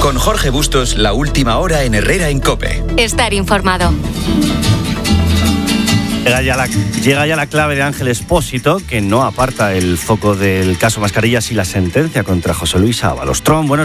Con Jorge Bustos, la última hora en Herrera en COPE. Estar informado. Llega ya la clave de Ángel Expósito, que no aparta el foco del caso Mascarillas y la sentencia contra José Luis Ábalos. Tron, buenos